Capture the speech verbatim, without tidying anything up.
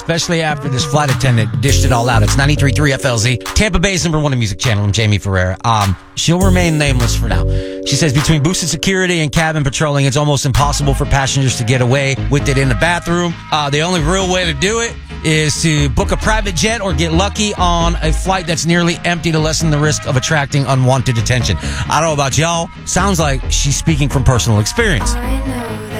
especially after this flight attendant dished it all out. It's ninety-three point three F L Z, Tampa Bay's number one music channel. I'm Jamie Ferrer. Um, she'll remain nameless for now. She says between boosted security and cabin patrolling, it's almost impossible for passengers to get away with it in the bathroom. Uh, the only real way to do it is to book a private jet or get lucky on a flight that's nearly empty to lessen the risk of attracting unwanted attention. I don't know about y'all. Sounds like she's speaking from personal experience.